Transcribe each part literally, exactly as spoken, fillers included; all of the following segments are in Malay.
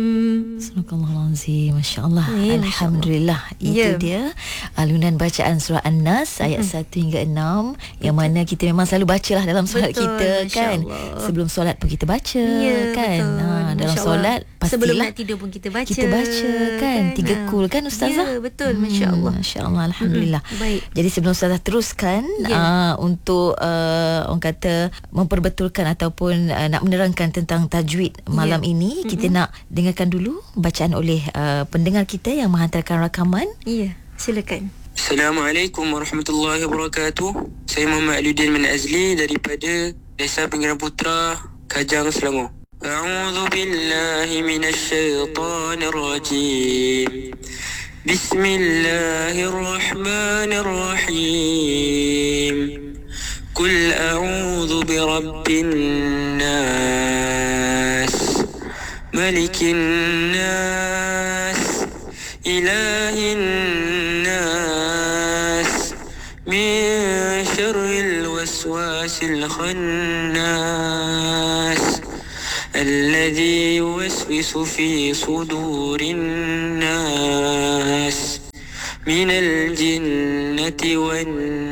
Sadaqallahul-azim. Masya-Allah. Ya, Alhamdulillah. Itu ya. dia alunan bacaan surah An-Nas ayat mm-hmm. satu hingga enam yang mana kita memang selalu bacalah dalam solat betul, kita kan. Allah. Sebelum solat pun kita baca Ya, kan. betul. Ha, dalam solat pastilah sebelum nak tidur pun kita baca. Kita baca kan. Tiga Ha. kul kan Ustazah? Ya, betul. Masya-Allah. Hmm, Masya-Allah. Alhamdulillah. Mm-mm. Baik. Jadi sebelum Ustazah teruskan Ya. uh, untuk uh, orang kata memperbetulkan ataupun uh, nak menerangkan tentang tajwid malam Ya. ini, kita Mm-mm. nak dengarkan dulu bacaan oleh uh, pendengar kita yang menghantarkan rakaman. Ya, silakan. Assalamualaikum warahmatullahi wabarakatuh. Saya Muhammad Aludin bin Azli daripada Desa Pinggiran Putra, Kajang, Selangor. A'udzu billahi minasy syaithanir rajim. Bismillahirrahmanirrahim. Qul a'udzu birabbin nas, malikin nas, ilahin nas, min syarril waswasil khannas, alladzi yuwaswisu fi sudurin nas, minal jinnati wan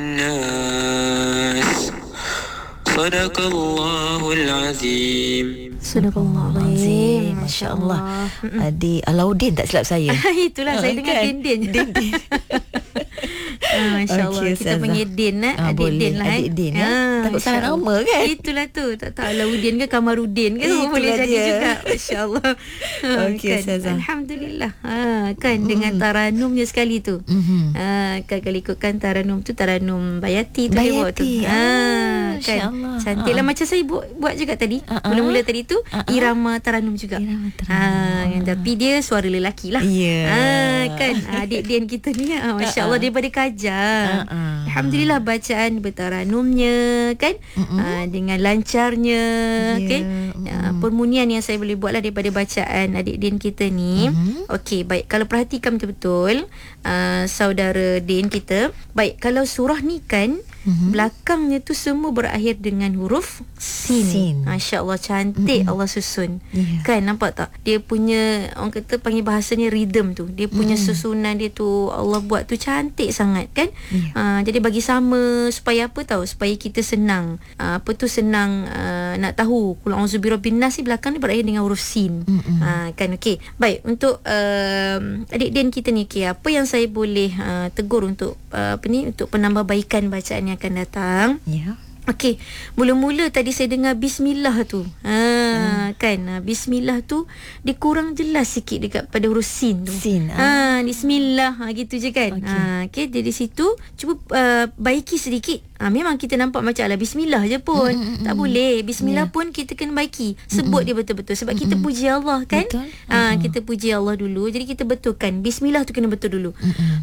nas. Sadaqallahul azim. Sadaqallahul Masya-Allah. Adik Alauddin tak silap saya. Itulah saya Ah, dengar kan? Din-Din. Din-Din. Ah, Masya-Allah. Okey, Kita Ustazah. panggil Din eh. Ah, Adik boleh. Din lah eh. Adik Din, eh. Ah, Takut salah Masya-Allah. nama, kan? Itulah tu. Tak tahu Alauddin ke Kamarudin ke. Itulah Boleh jadi dia. juga. Masya-Allah. Ah, Okey, kan? Ustazah. Alhamdulillah. Ah, kan dengan taranumnya sekali tu. Mhm. Ah, kan kalau ikutkan taranum tu taranum Bayati tu dia buat tu. Bayati. Ah, Ah, kan. Masya-Allah. Cantiklah Ah. macam saya buat buat juga tadi. Ah, ah. Mula-mula tadi tu Ah, ah. irama taranum juga. Irama taranum. Ah, yang tapi dia suara lelaki lah. Ya. Ah, kan. Adik Din kita ni ah, masya-Allah Ah, ah. daripada Kajang. Ah, ah. Alhamdulillah bacaan bertaranumnya kan. Ah, dengan lancarnya Ya, kan. Ah, permunian yang saya boleh buatlah daripada bacaan adik Din kita ni. Mhm. Okey, baik. Kalau perhatikan betul-betul uh, saudara Din kita, baik, kalau surah ni kan Mhm. belakangnya tu semua berakhir dengan huruf sin. Sin. Masya-Allah, cantik Allah susun. Ya. Kan, nampak tak? Dia punya orang kata panggil bahasanya rhythm tu. Dia punya Mm. susunan dia tu Allah buat tu cantik sangat kan? Ya. Uh, jadi bagi sama supaya apa tahu? Supaya kita senang. Uh, apa tu senang uh, nak tahu. Qul a'udzu birabbin nas ni belakang ni berakhir dengan huruf sin. Mm-mm. Uh, kan okey. Baik, untuk uh, adik Din kita ni, okey, apa yang saya boleh uh, tegur untuk uh, apa ni untuk penambahbaikan bacaan yang akan datang. Ya. Okey, mula-mula tadi saya dengar bismillah tu. Ha hmm. kan, ha, bismillah tu dia kurang jelas sikit dekat pada huruf sin tu. Sin, Ha, bismillah, ha, gitu je kan. Okey. Ha, okey, dari situ cuba uh, baiki sedikit. Ha, memang kita nampak macam ala bismillah je pun. Mm, mm, mm, tak boleh. Bismillah Ya. pun kita kena baiki. Sebut dia betul-betul sebab kita puji Allah kan. Betul. Ha, Mm-mm. kita puji Allah dulu. Jadi kita betulkan. Bismillah tu kena betul dulu. Mm-mm.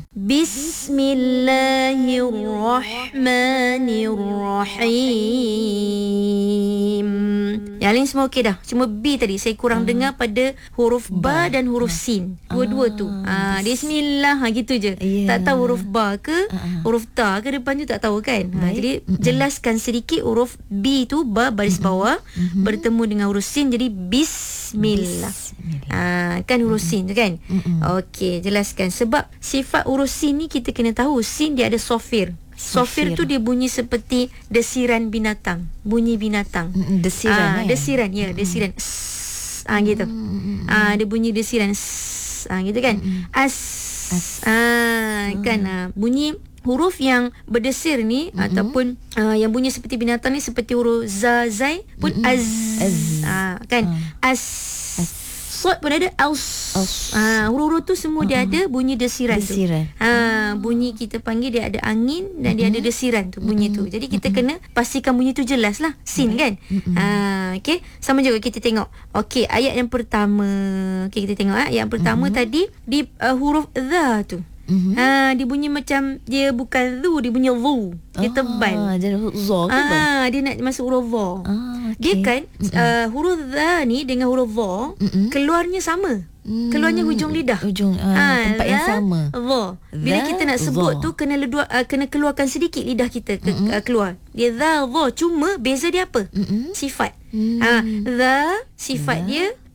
Bismillahirrahmanirrahim. Yang lain semua okey dah. Cuma B tadi saya kurang dengar pada huruf ba dan huruf sin. Dua-dua tu. Ah, bismillah, ha, gitu je. Ya. Tak tahu huruf ba ke Ah, ah. huruf ta ke depan tu tak tahu kan. Ha, Baik. jadi jelaskan sedikit huruf B tu ba baris bawah bertemu dengan huruf sin jadi bismillah. Bismillah. Ah, kan huruf sin tu kan. Mm-mm. Okey, jelaskan sebab sifat huruf sin ni kita kena tahu sin dia ada sofir. Sofir Sofir. tu dia bunyi seperti desiran binatang, bunyi binatang. Mm-mm, desiran, Ah, eh? desiran, ya, desiran. Sss, ah gitu. Ah, dia bunyi desiran. Sss, ah gitu kan. As. Ah, kan ah, bunyi huruf yang berdesir ni mm-hmm. ataupun uh, yang bunyi seperti binatang ni seperti huruf za zai pun mm-hmm. az. Az. Ah, kan. Ah. As. Sod pun ada aus. Aus. Ah, huruf-huruf tu semua dia ada bunyi desiran, Desiran. tu. Ah, bunyi kita panggil dia ada angin dan dia ada desiran tu bunyi tu. Jadi kita kena pastikan bunyi tu jelas lah. Sin kan. Ah, okey. Sama juga kita tengok. Okey, ayat yang pertama. Okey, kita tengok ah. Ayat yang pertama tadi di uh, huruf dha tu. Mhm. Ha, dia bunyi macam dia bukan zu, dia bunyi zu. Dia tebal. Ah, jadi zo ke apa? Ah, dia nak masuk huruf va. Ah, okey. Dia kan uh, huruf dha ni dengan huruf va Mm-mm. keluarnya sama. Hmm. Keluarnya hujung lidah. Hujung ah, tempat yang dha, sama. Va. Bila Dha, kita nak sebut va. tu kena ledua, uh, kena keluarkan sedikit lidah kita ke, uh, keluar. Dia dha va, cuma beza dia apa? Mm-mm. Sifat. Hmm. Ha, dha sifat Dha. dia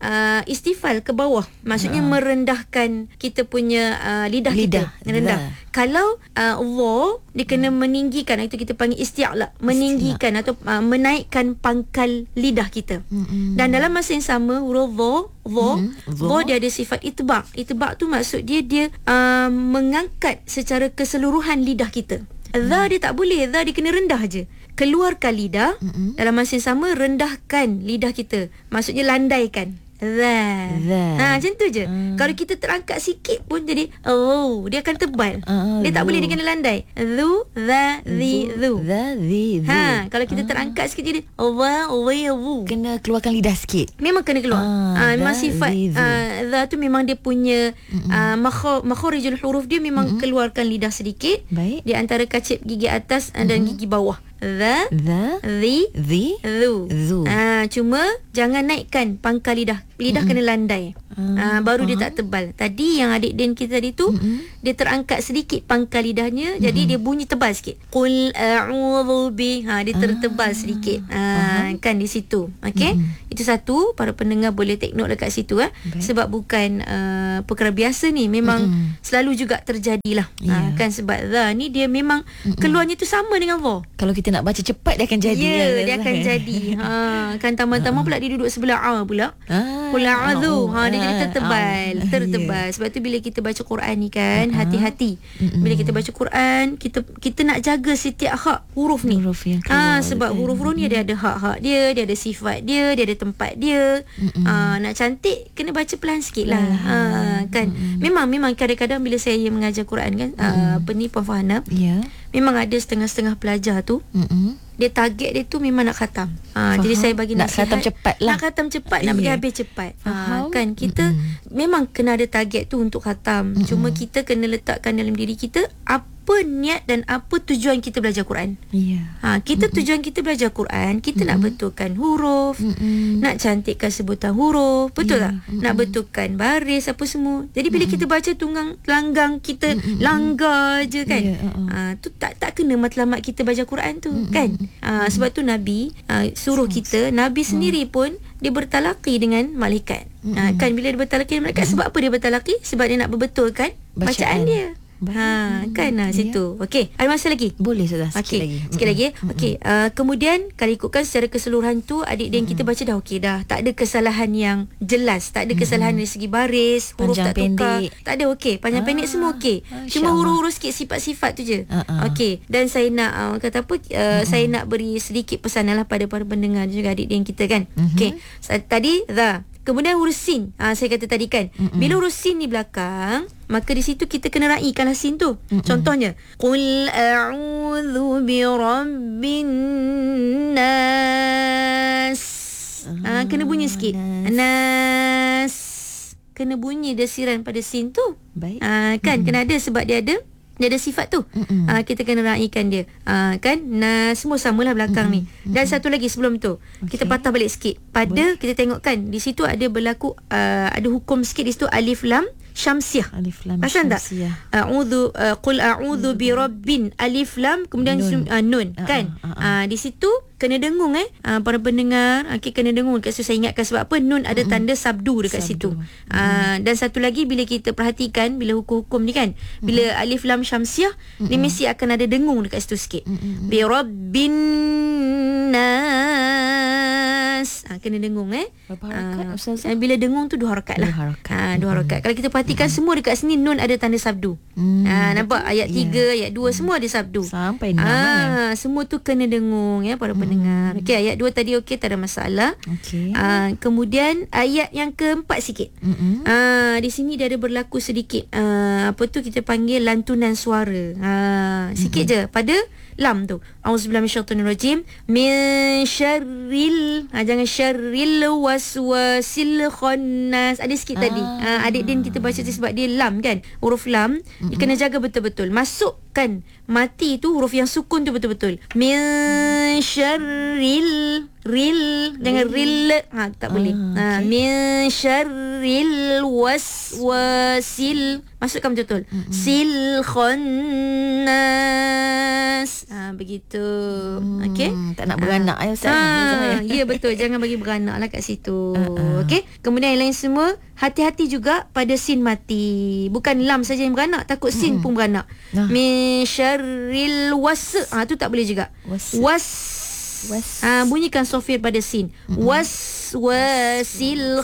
uh, istifal ke bawah. Maksudnya uh. merendahkan kita punya uh, lidah, lidah kita. Rendah. Lidah. Kalau uh, wa dia kena meninggikan, itu kita panggil isti'la, meninggikan atau uh, menaikkan pangkal lidah kita. Mm-hmm. Dan dalam masa yang sama huruf wa, wa, mm-hmm. wa dia ada sifat itba'. Itba' tu maksud dia dia uh, mengangkat secara keseluruhan lidah kita. Dha dia tak boleh, dha dia kena rendah je. Keluarkan lidah, mm-hmm. dalam masa yang sama rendahkan lidah kita. Maksudnya landaikan. Dha. Ha, macam tu je. Uh. Kalau kita terangkat sikit pun jadi oh, dia akan tebal. Uh, dia tak boleh, dia kena landai. Dhu, dha, dhi, dhu. Dha, dhi, dhu. Ha, kalau kita uh. terangkat sikit jadi wa, wa, wu. Kena keluarkan lidah sikit. Memang kena keluar. Uh, ha, memang sifat uh, dha tu memang dia punya uh, makharijul huruf dia memang mm-hmm. keluarkan lidah sedikit. Baik. Di antara kacip gigi atas mm-hmm. dan gigi bawah. Dha, dha, dhi, dhi, dhu. dhu. Ah, cuma jangan naikkan pangkal lidah. Lidah mm-hmm. kena landai. Ah, baru uh-huh. dia tak tebal. Tadi yang adik Din kita tadi tu mm-hmm. dia terangkat sedikit pangkal lidahnya, mm-hmm. jadi dia bunyi tebal sikit. Qul a'udzu bi. Ha, dia tertebal sedikit. Ah, uh-huh. kan di situ. Okey. Mm-hmm. Itu satu, para pendengar boleh take note dekat situ ah. Sebab bukan uh, perkara biasa ni, memang mm-hmm. selalu juga terjadilah. Yeah. Ha, kan sebab dha ni dia memang mm-hmm. keluarnya tu sama dengan wa. Kalau kita nak baca cepat dia akan jadi. Ya, yeah, dia akan jadi. Ha, kan tambah-tambah pula dia duduk sebelah a pula. Ah, Qul a'udzu. Ha, dia jadi tertebal, ah, tertebal. Yeah. Sebab tu bila kita baca Quran ni kan, uh-huh. hati-hati. Mm-mm. Bila kita baca Quran, kita kita nak jaga setiap hak huruf ni. Huruf yang ha, sebab huruf-huruf ni dia ada hak-hak dia, dia ada sifat dia, dia ada tempat dia. Ha, nak cantik kena baca pelan sikit lah. Ha, kan. Mm-mm. Memang memang kadang-kadang bila saya mengajar Quran kan, uh, apa ni Puan Farhana. Ya. Yeah. Memang ada setengah-setengah pelajar tu. Mm-mm. Dia target dia tu memang nak khatam. Ha, jadi saya bagi nak nasihat. Nak khatam cepat lah. Nak khatam cepat, nak bagi yeah. habis cepat. Ha, kan kita mm-hmm. memang kena ada target tu untuk khatam. Mm-hmm. Cuma kita kena letakkan dalam diri kita apa niat dan apa tujuan kita belajar Quran. Yeah. Ha, kita mm-hmm. tujuan kita belajar Quran, kita mm-hmm. nak betulkan huruf, mm-hmm. nak cantikkan sebutan huruf, betul yeah. tak? Mm-hmm. Nak betulkan baris apa semua. Jadi bila mm-hmm. kita baca tunggang langgang kita mm-hmm. langgar je kan. Yeah. Uh-uh. Ha, tu tak tak kena matlamat kita baca Quran tu, mm-hmm. kan? Ha, sebab tu Nabi ha, suruh kita, Nabi sendiri pun dia bertalaqi dengan malaikat. Mm-hmm. Ha, kan bila dia bertalaqi dengan malaikat, mm-hmm. sebab apa dia bertalaqi? Sebab dia nak berbetulkan bacaan, bacaan dia. Ha, kan lah situ. Okey, ada masa lagi? Boleh sudah sikit okay. lagi. Sikit lagi. Mm-hmm. Okey, uh, kemudian kalau ikutkan secara keseluruhan tu adik dan mm-hmm. kita baca dah okey dah. Tak ada kesalahan yang jelas, tak ada kesalahan mm-hmm. dari segi baris, huruf panjang tak tukar. Pendek. Tak ada okey, panjang ah, pendek semua okey. Cuma huruf-huruf sikit sifat-sifat tu je. Uh-uh. Okey, dan saya nak uh, kata apa uh, mm-hmm. saya nak beri sedikit pesanan lah pada para pendengar juga adik dan kita kan. Mm-hmm. Okey, tadi dha. Kemudian huruf sin. Ha, saya kata tadi kan. Mm-mm. Bila huruf sin di belakang, maka di situ kita kena raikanlah sin tu. Mm-mm. Contohnya, Qul a'udzu bi rabbin nas. Ha, kena bunyi sikit. Nas. nas. Kena bunyi desiran pada sin tu. Baik. Ha, kan, mm-mm. kena ada sebab dia ada dia ada sifat tu. Ha, kita kena raikan dia. Ha, kan? Nah, semua samalah belakang Mm-mm. ni. Dan Mm-mm. satu lagi sebelum tu. Okay. Kita patah balik sikit. Pada Boleh. Kita tengok kan di situ ada berlaku uh, ada hukum sikit di situ alif lam syamsiah. Alif lam Pasal syamsiah. Tak? A'udzu uh, qul a'udzu bi rabbin alif lam kemudian nun, uh, nun uh-uh, kan? Uh-uh. Uh, di situ kena dengung eh uh, para pendengar. Okey, kena dengung dekat situ. Saya ingatkan sebab apa nun ada tanda sabdu dekat sabdu. situ. Uh, dan satu lagi bila kita perhatikan bila hukum-hukum ni kan, bila mm-hmm. alif lam syamsiah mm-hmm. ni mesti akan ada dengung dekat situ sikit. Mm-hmm. Bi rabbin nas. Ha, kena dengung eh. Berapa harakat uh, Ustazah? Bila dengung tu dua harakat lah. Dua harakat. Ha, dua harakat. Mm-hmm. Kalau kita perhatikan mm-hmm. semua dekat sini nun ada tanda sabdu. Mm-hmm. Ha, nampak ayat tiga, yeah. ayat dua mm-hmm. semua ada sabdu. Sampai enam. Ha, semua tu kena dengung ya para mm-hmm. pendengar. Okey, ayat dua tadi okey, tak ada masalah. Okey. Ha, kemudian ayat yang keempat sikit. Mm-hmm. Ha, di sini dia ada berlaku sedikit uh, apa tu kita panggil lantunan suara. Ha, sikit mm-hmm. je pada lam tu. Auzubillahi minasyaitonirrajim. Min syarril. Ha, jangan syarril waswasil khannas. Ada sikit ah. tadi. Ha, adik Din kita baca tu sebab dia lam kan. Huruf lam. Mm-hmm. Dia kena jaga betul-betul. Masukkan mati tu huruf yang sukun tu betul-betul. Min syarril. ril, jangan ril. Ha, tak boleh. Ha, min syarril waswasil. Masukkan betul-betul. Mm-hmm. Sil khannas. Ha, begitu. Mm, okey. Tak nak beranak ha. ya Ustaz. Ha, ya betul. Jangan bagi beranak lah kat situ. Uh-uh. Okey. Kemudian yang lain semua, hati-hati juga pada sin mati. Bukan lam saja yang beranak, takut sin mm-hmm. pun beranak. Nah. Min syarril was. Ah ha, tu tak boleh juga. Was. was. Was. Ah ha, bunyikan sofir pada sin. Mm-hmm. Was wasil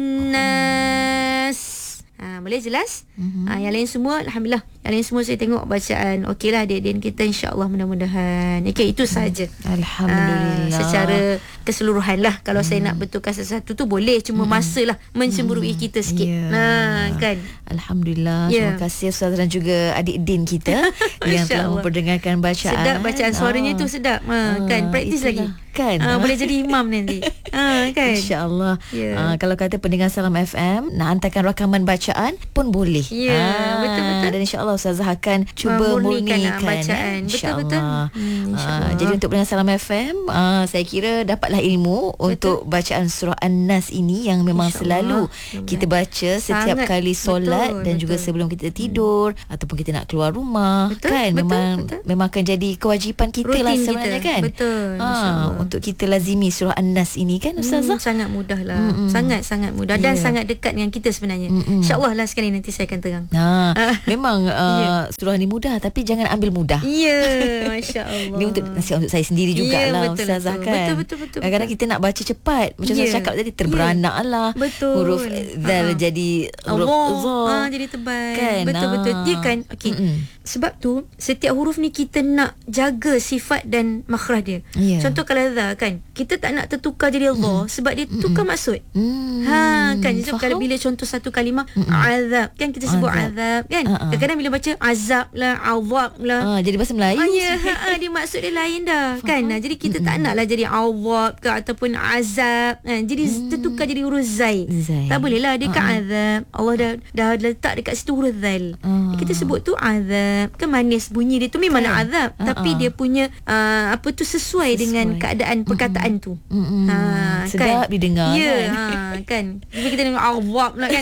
khannas. Ha, boleh jelas? Mm-hmm. Ha, yang lain semua alhamdulillah. Yang lain semua saya tengok bacaan okeylah adik-adik kita, insya-Allah mudah-mudahan. Okey, itu saja. Alhamdulillah. Ha, secara keseluruhan lah. Kalau mm. saya nak betulkan sesuatu tu boleh, cuma mm. masalah mencemburui mm. kita sikit. Yeah. Ha, kan. Alhamdulillah. Yeah. Terima kasih Ustaz dan juga adik Din kita yang telah memperdengarkan bacaan. Sedap bacaan suaranya ah. tu sedap. Ha, kan praktis lagi. Kan. Ha, boleh jadi imam nanti. Ha, kan. Insya-Allah. Yeah. Ha, kalau kata pendengar Salam F M nak hantarkan rakaman bacaan pun boleh. Ya, yeah, ha, betul-betul. Dan insya-Allah Ustazah akan cuba ha, murnikan, murnikan bacaan. Betul-betul. Hmm, ha, jadi untuk pendengar Salam F M, ha, saya kira dapatlah ilmu betul. Untuk bacaan surah An-Nas ini yang memang selalu kita baca setiap sangat kali solat betul, dan betul. juga sebelum kita tidur hmm. ataupun kita nak keluar rumah, betul, kan betul, memang betul. memang akan jadi kewajipan kita Rutin lah sebenarnya kita. kan. Betul. Ha, untuk kita lazimi surah An-Nas ini kan Ustazah. Hmm, sangat mudah lah. Hmm, sangat-sangat mudah dan yeah. sangat dekat dengan kita sebenarnya. Hmm, InsyaAllah lah sekali nanti saya akan terang. Ha, memang uh, yeah. surah ni mudah tapi jangan ambil mudah. Ya, yeah, Masya-Allah. Ini untuk nasihat untuk saya sendiri jugalah yeah, Ustazah betul. kan. Betul betul betul. Kadang-kadang kita nak baca cepat. Macam yeah. saya cakap tadi terberanak yeah. lah. Betul. Huruf zal uh-huh. jadi huruf za. Ah jadi tebal. Kan? Betul betul. Dia kan okey. Sebab tu setiap huruf ni kita nak jaga sifat dan makhraj dia. Yeah. Contoh kalau za kan, kita tak nak tertukar jadi Allah sebab dia tukar maksud. Mm. Ha kan, so, kalau bila contoh satu kalimah azab kan kita sebut azab, azab kan. Uh-uh. Kadang-kadang bila baca azab lah, awab lah. Ah, jadi bahasa Melayu. Ah, ya, ha, dia maksud dia lain dah kan. Nah, jadi kita mm-mm. tak naklah jadi awab ke ataupun azab. Ha, jadi mm. tertukar jadi huruf zai. zai. Tak boleh lah dia uh-uh. kan azab. Allah dah dah letak dekat situ huruf zal. Uh. Kita sebut tu azab. Kan manis bunyi dia tu memang kan. nak azab, uh-uh. tapi dia punya uh, apa tu sesuai, sesuai dengan keadaan perkataan mm-mm. tu. Mm-mm. Ha, sedap kan? Didengar. Ya, kan. ha, kan. Jadi kita dengar awab lah kan.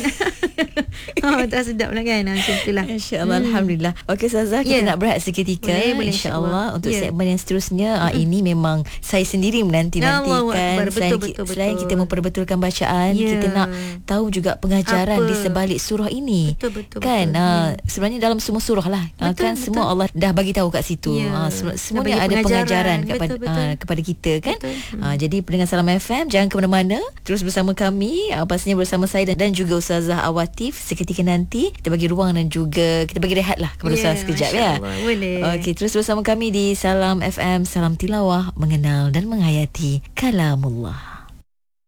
Ha, tak sedap lah kan. Macam itulah. Insya-Allah. Hmm. Alhamdulillah. Okey Ustazah, kita yeah. nak berehat seketika. Insya-Allah untuk yeah. segmen yang seterusnya uh, hmm. ini memang saya sendiri menanti-nantikan. Selain, betul, betul, selain betul. kita memperbetulkan bacaan, yeah. kita nak tahu juga pengajaran apa? di sebalik surah ini. Betul betul. Kan betul. Uh, sebenarnya dalam semua surah lah. Betul, uh, kan betul. semua Allah dah bagi tahu kat situ. Yeah. Uh, sem- semuanya ada pengajaran kepada betul, betul. Uh, kepada kita kan. Hmm. Uh, jadi pendengar Salam F M, jangan ke mana-mana. Terus bersama kami, uh, pastinya bersama saya dan, dan juga Ustazah Awatif. Seketika nanti kita bagi ruang dan juga kita bagi rehat lah kepada yeah, Ustazah sekejap ya. Boleh. Okey, terus bersama kami di Salam F M, Salam Tilawah, mengenal dan menghayati kalamullah.